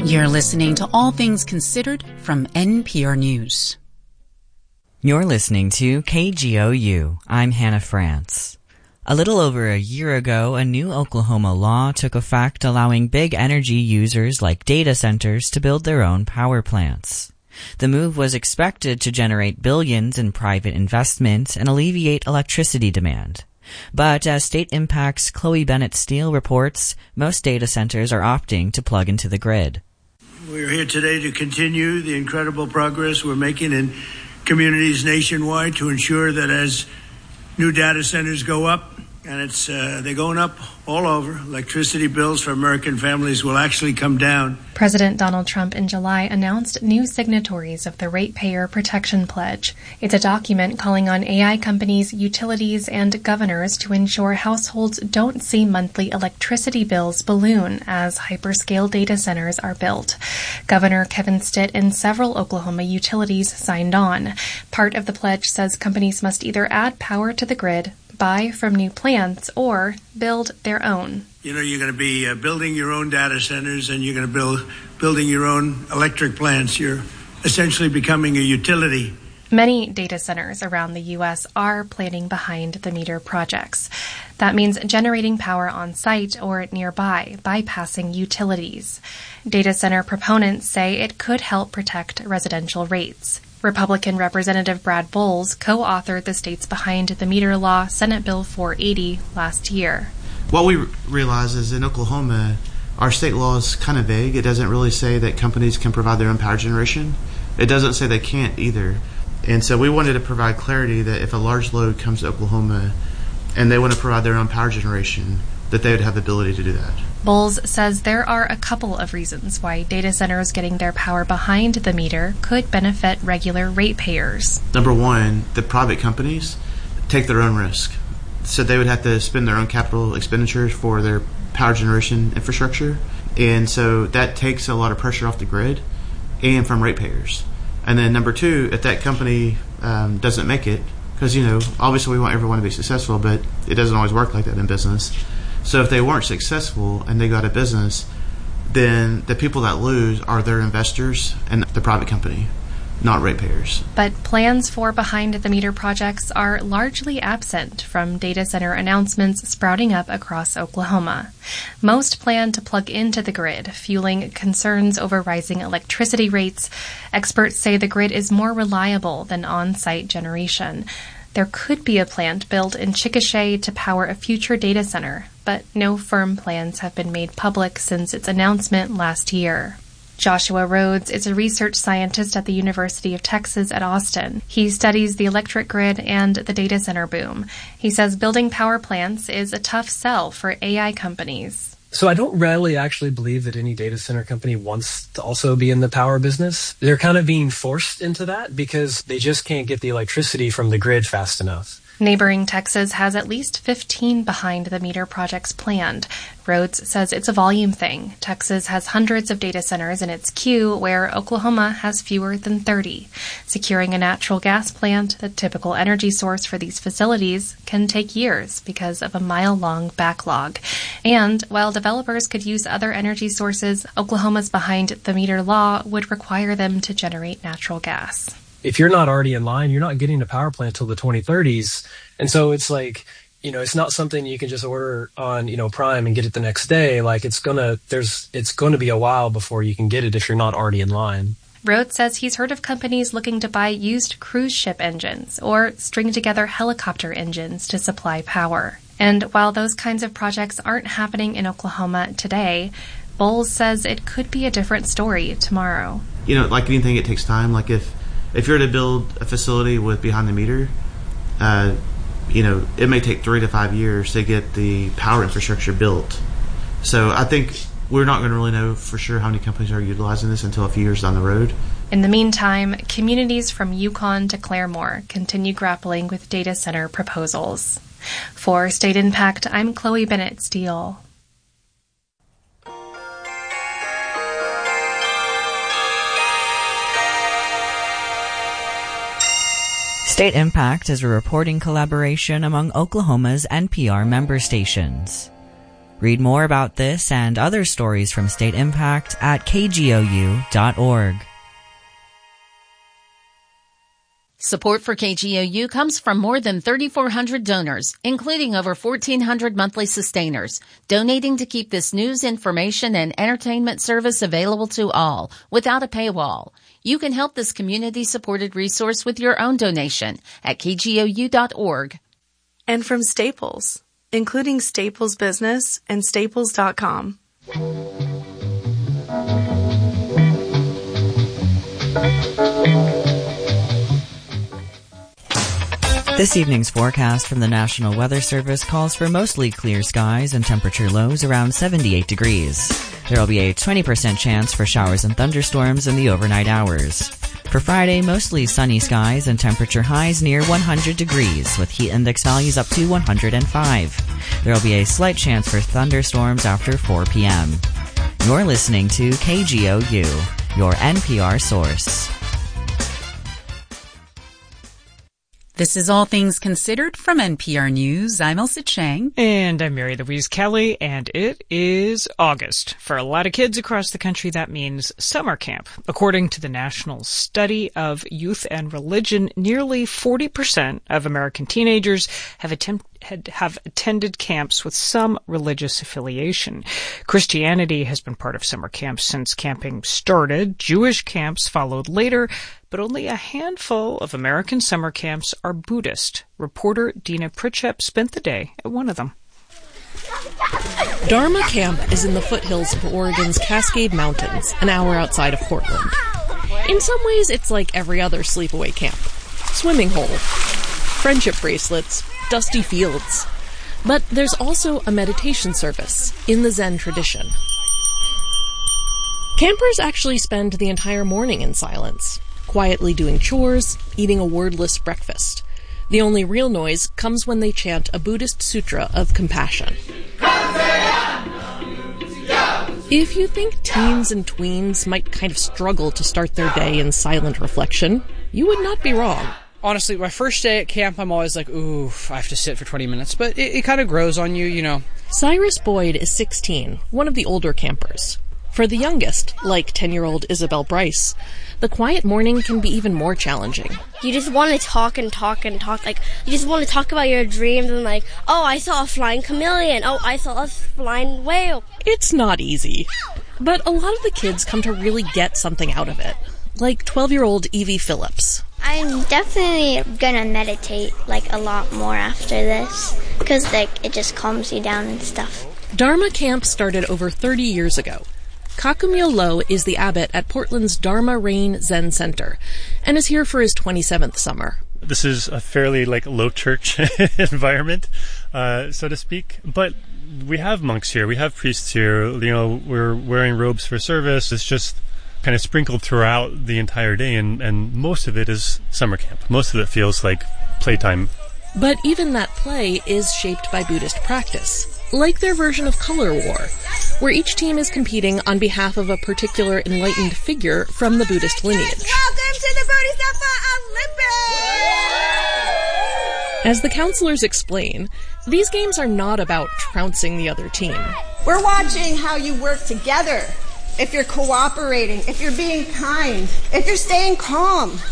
You're listening to All Things Considered from NPR News. You're listening to KGOU. I'm Hannah France. A little over a year ago, a new Oklahoma law took effect allowing big energy users like data centers to build their own power plants. The move was expected to generate billions in private investment and alleviate electricity demand. But as State Impact's Chloe Bennett Steele reports, most data centers are opting to plug into the grid. We're here today to continue the incredible progress we're making in communities nationwide to ensure that as new data centers go up, and they're going up all over, electricity bills for American families will actually come down. President Donald Trump in July announced new signatories of the Ratepayer Protection Pledge. It's a document calling on AI companies, utilities, and governors to ensure households don't see monthly electricity bills balloon as hyperscale data centers are built. Governor Kevin Stitt and several Oklahoma utilities signed on. Part of the pledge says companies must either add power to the grid, buy from new plants, or build their own. You know, you're going to be building your own data centers, and you're going to building your own electric plants. You're essentially becoming a utility. Many data centers around the U.S. are planning behind-the-meter projects. That means generating power on site or nearby, bypassing utilities. Data center proponents say it could help protect residential rates. Republican Representative Brad Bowles co-authored the state's behind-the-meter law, Senate Bill 480, last year. What we realize is in Oklahoma, our state law is kind of vague. It doesn't really say that companies can provide their own power generation. It doesn't say they can't either. And so we wanted to provide clarity that if a large load comes to Oklahoma and they want to provide their own power generation, that they would have the ability to do that. Bowles says there are a couple of reasons why data centers getting their power behind the meter could benefit regular ratepayers. Number one, the private companies take their own risk. So they would have to spend their own capital expenditures for their power generation infrastructure. And so that takes a lot of pressure off the grid and from ratepayers. And then number two, if that company doesn't make it, because, you know, obviously we want everyone to be successful, but it doesn't always work like that in business. So if they weren't successful and they got a business, then the people that lose are their investors and the private company, not ratepayers. But plans for behind-the-meter projects are largely absent from data center announcements sprouting up across Oklahoma. Most plan to plug into the grid, fueling concerns over rising electricity rates. Experts say the grid is more reliable than on-site generation. There could be a plant built in Chickasha to power a future data center, but no firm plans have been made public since its announcement last year. Joshua Rhodes is a research scientist at the University of Texas at Austin. He studies the electric grid and the data center boom. He says building power plants is a tough sell for AI companies. So I don't really actually believe that any data center company wants to also be in the power business. They're kind of being forced into that because they just can't get the electricity from the grid fast enough. Neighboring Texas has at least 15 behind-the-meter projects planned. Rhodes says it's a volume thing. Texas has hundreds of data centers in its queue, where Oklahoma has fewer than 30. Securing a natural gas plant, the typical energy source for these facilities, can take years because of a mile-long backlog. And while developers could use other energy sources, Oklahoma's behind-the-meter law would require them to generate natural gas. If you're not already in line, you're not getting a power plant till the 2030s. And so it's like, you know, it's not something you can just order on, you know, Prime and get it the next day. Like it's going to be a while before you can get it if you're not already in line. Rhodes says he's heard of companies looking to buy used cruise ship engines or string together helicopter engines to supply power. And while those kinds of projects aren't happening in Oklahoma today, Bowles says it could be a different story tomorrow. You know, like anything, it takes time. Like if you're to build a facility with behind the meter, you know, it may take 3 to 5 years to get the power infrastructure built. So I think we're not going to really know for sure how many companies are utilizing this until a few years down the road. In the meantime, communities from Yukon to Claremore continue grappling with data center proposals. For State Impact, I'm Chloe Bennett Steele. State Impact is a reporting collaboration among Oklahoma's NPR member stations. Read more about this and other stories from State Impact at kgou.org. Support for KGOU comes from more than 3,400 donors, including over 1,400 monthly sustainers, donating to keep this news, information, and entertainment service available to all, without a paywall. You can help this community-supported resource with your own donation at kgou.org. And from Staples, including Staples Business and Staples.com. This evening's forecast from the National Weather Service calls for mostly clear skies and temperature lows around 78 degrees. There will be a 20% chance for showers and thunderstorms in the overnight hours. For Friday, mostly sunny skies and temperature highs near 100 degrees, with heat index values up to 105. There will be a slight chance for thunderstorms after 4 p.m. You're listening to KGOU, your NPR source. This is All Things Considered from NPR News. I'm Elsa Chang. And I'm Mary Louise Kelly, and it is August. For a lot of kids across the country, that means summer camp. According to the National Study of Youth and Religion, nearly 40% of American teenagers have attended camps with some religious affiliation. Christianity has been part of summer camps since camping started. Jewish camps followed later, but only a handful of American summer camps are Buddhist. Reporter Dina Pritchett spent the day at one of them. Dharma Camp is in the foothills of Oregon's Cascade Mountains, an hour outside of Portland. In some ways, it's like every other sleepaway camp. Swimming hole, friendship bracelets, dusty fields. But there's also a meditation service in the Zen tradition. Campers actually spend the entire morning in silence, quietly doing chores, eating a wordless breakfast. The only real noise comes when they chant a Buddhist sutra of compassion. If you think teens and tweens might kind of struggle to start their day in silent reflection, you would not be wrong. Honestly, my first day at camp, I'm always like, ooh, I have to sit for 20 minutes. But it kind of grows on you, you know. Cyrus Boyd is 16, one of the older campers. For the youngest, like 10-year-old Isabel Bryce, the quiet morning can be even more challenging. You just want to talk and talk and talk. Like, you just want to talk about your dreams and like, oh, I saw a flying chameleon. Oh, I saw a flying whale. It's not easy. But a lot of the kids come to really get something out of it. Like 12-year-old Evie Phillips. I'm definitely gonna meditate, like, a lot more after this. Because, like, it just calms you down and stuff. Dharma Camp started over 30 years ago. Kakumyo Lo is the abbot at Portland's Dharma Rain Zen Center and is here for his 27th summer. This is a fairly low church environment, so to speak, but we have monks here, we have priests here, we're wearing robes for service. It's just kind of sprinkled throughout the entire day, and most of it is summer camp. Most of it feels like playtime. But even that play is shaped by Buddhist practice. Like their version of Color War, where each team is competing on behalf of a particular enlightened figure from the Buddhist lineage. Welcome to the Bodhisattva Olympics! As the counselors explain, these games are not about trouncing the other team. We're watching how you work together. If you're cooperating, if you're being kind, if you're staying calm.